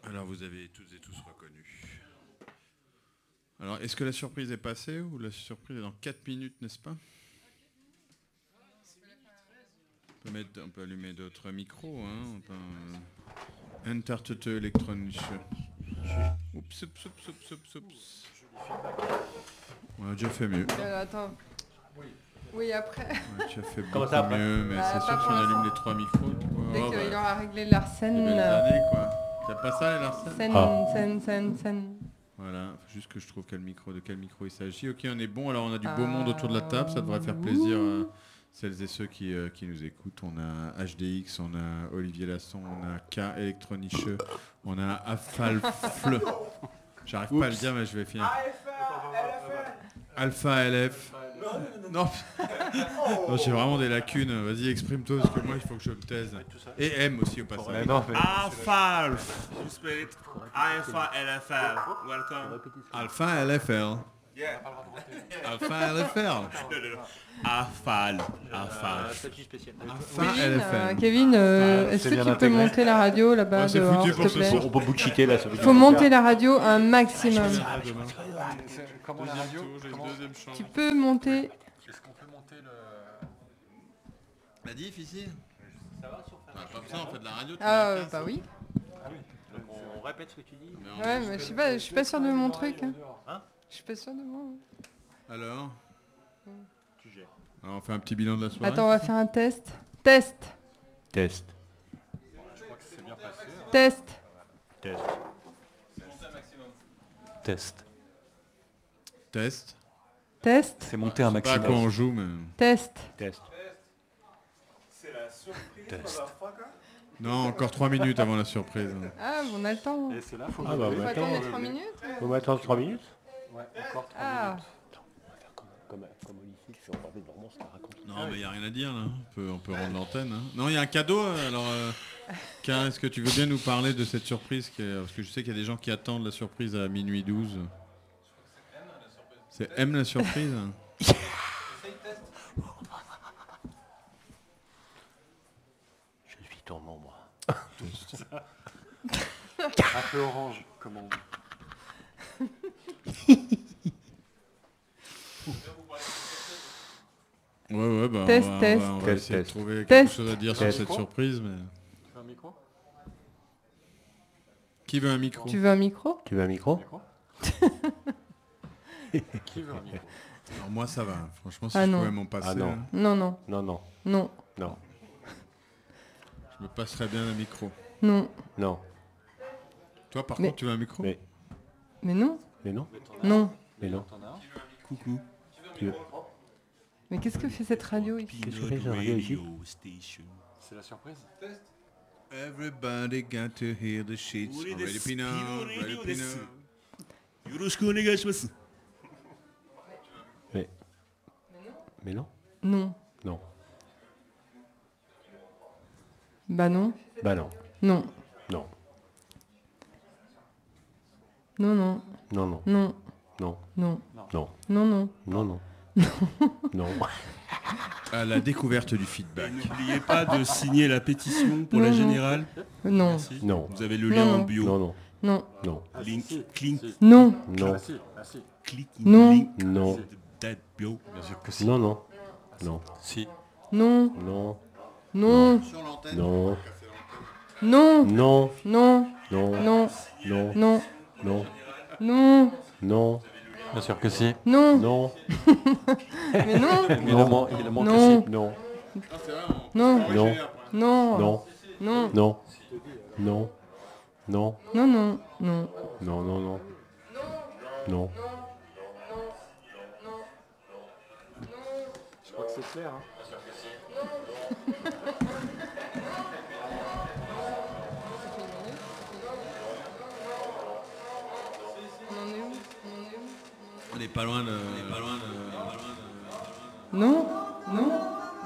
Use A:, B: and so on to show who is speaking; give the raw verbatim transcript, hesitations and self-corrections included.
A: Alors vous avez toutes et tous reconnu. Alors est-ce que la surprise est passée ou la surprise est dans quatre minutes, n'est-ce pas? on peut, mettre, on peut allumer d'autres micros. Hein, on peut, euh, Entartete électronique. Oups, oups, oups, oups, oups, oups. On a déjà fait mieux.
B: Euh, attends. Oui, après.
A: Ouais, tu as fait
C: Comment
A: beaucoup
C: ça, après
A: mieux, mais
B: Bah,
A: c'est
B: pas
A: sûr que si
B: pour
A: on allume
B: l'instant.
A: les trois micros, tu vois.
B: Dès
A: Oh,
B: qu'il
A: bah,
B: aura réglé Larsen.
A: des belles
B: euh,
A: années, quoi. T'aimes pas ça, les Larsen?
B: Scène,
C: Ah.
B: scène, scène, scène.
A: Voilà, faut juste que je trouve quel micro, de quel micro il s'agit. Ok, on est bon. Alors on a du beau
B: Ah,
A: monde autour de la table, ça devrait faire
B: ouh.
A: plaisir à celles et ceux qui, euh, qui nous écoutent. On a H D X, on a Olivier Lasson, on a K Electronicheux, on a Afalfle. J'arrive pas à le dire, mais je vais finir. Alpha L F. Non, non j'ai vraiment des lacunes. Vas-y, exprime-toi parce que moi il faut que je me taise. Et M aussi au passage.
C: Mais non, mais...
D: Alphalf. You spell it A F A L F L. Welcome.
A: Alpha L F L.
D: Yeah.
A: Alpha L F L.
D: No, no, no. Afal. Afal.
C: statut spécial.
A: Alpha
B: Kevin,
A: L F
B: euh,
A: L.
B: Kevin euh,
C: Ah,
B: est-ce
C: c'est
B: que
C: bien
B: tu peux
C: intégré.
B: monter la radio là-bas
A: Ouais, c'est
B: dehors,
A: foutu
B: s'il
A: pour
B: te
A: ce
B: plaît?
A: soir.
C: On peut bullshiter là. Ça veut
B: Il
C: dire
B: faut
C: qu'on
B: monter
C: perd.
B: la radio un maximum.
E: Comment la radio comment-
A: Deuxième chambre.
B: Tu peux monter.
E: Est-ce qu'on peut monter le...
A: La diff ici? Ça va sur pas besoin, on fait de la radio. tu
B: Ah
A: mets la
B: euh,
A: casse.
B: bah oui.
C: Donc, on répète ce que tu dis.
A: Mais on
B: Ouais,
A: enregistre.
B: mais je suis pas, je suis pas sûre de mon truc. hein.
C: Hein
B: Je suis pas sûre de moi.
A: Alors,
C: Tu gères.
A: alors, on fait un petit bilan de la soirée.
B: Attends, on va faire un test. Test.
C: Test.
E: C'est bien passé.
B: Test.
C: Test. Test.
A: Test.
B: Test.
E: C'est monté un
A: Pas à quoi
E: maximum.
A: on joue, mais...
B: Test.
C: Test. Test.
A: Non, encore trois minutes avant la surprise.
B: Ah, on a le temps.
E: Et c'est là, faut
C: Ah bah,
B: Faut
C: ouais.
B: attendre les
E: euh,
B: trois minutes.
C: On va attendre trois minutes.
E: Ouais, encore trois
B: Ah.
E: minutes.
C: On va faire comme, comme, comme au lycée, c'est on va vraiment ce qu'on raconte.
A: Non, mais il n'y a rien à dire, là. On peut, on peut rendre l'antenne. hein. Non, il y a un cadeau. euh, Alors, euh, Karin, est-ce que tu veux bien nous parler de cette surprise qui est- Parce que je sais qu'il y a des gens qui attendent la surprise à minuit douze. C'est M la surprise
C: Je suis tourment, moi.
E: Un peu orange, comme on dit.
A: Ouais, ouais, bah,
B: Test,
A: on va,
B: test.
A: on va, on va
C: Test,
A: essayer
C: test.
A: de trouver quelque
B: Test.
A: chose à dire
C: Test.
A: sur cette surprise. Mais...
E: Tu veux un micro?
A: Qui veut un micro?
B: Tu veux un micro?
C: Tu veux un micro?
E: Micro Qui veut un micro?
A: Alors moi, ça va. Franchement, si
B: Ah
A: je
B: non.
A: pouvais m'en passer,
C: Ah non.
A: hein,
B: Non, non,
C: Non, non,
B: non,
C: non,
A: je me passerais bien un micro.
B: non.
C: non.
A: Toi, par
B: Mais-
A: contre, tu veux un micro?
C: Mais,
B: Mais non,
C: mais non,
B: non.
C: mais non.
E: T'en as un?
A: Coucou.
C: Tu veux...
B: Mais qu'est-ce que fait cette radio ici?
C: Qu'est-ce que fait cette radio ici?
D: Station.
E: C'est la surprise?
A: Everybody got to hear the sheets.
D: Uri
A: Ready
D: desu.
A: Pino,
D: Pino
A: ready
D: radio
A: Pino.
D: desu. Yoroshiku onegaishimasu.
C: Mais, mais non,
B: Non.
C: non.
B: Bah non.
C: Bah non,
B: Non.
C: non,
B: Non, non.
C: non, non,
B: Non.
C: non,
B: Non.
C: non,
B: Non, non.
C: non, non, non.
A: À la découverte du feedback.
D: N'oubliez pas de signer la pétition pour la
B: Non, non.
D: générale.
B: Non.
D: Merci.
C: Non.
D: Vous avez le
B: Non,
D: lien
B: non.
D: en bio.
C: Non, non,
B: Non.
C: non,
E: Ah,
D: Link,
E: si, si,
D: click,
E: si.
B: Non.
C: non,
E: Ah si, ah si.
D: click in
B: Non.
D: the link.
C: non,
D: That bio.
E: Bien sûr que si.
C: non, non, non,
E: Si.
B: Non.
C: non,
B: Non.
A: Sur l'antenne.
C: non,
B: Non.
C: non,
B: Non.
C: non,
B: Non.
C: non,
B: Non.
C: non,
B: Non.
C: non,
E: Bien sûr que si.
B: Non.
C: non,
B: Mais non.
E: Évidemment, évidemment que
B: Non.
E: si.
C: non,
B: Non.
C: non,
B: Non.
C: non,
B: Non.
C: non, non, non,
B: Non, non. Non.
C: non, non, non, non.
E: Je crois que c'est clair. Hein.
B: On en est où? On en est où?
A: On n'est pas loin de... On est pas loin de...
B: Non.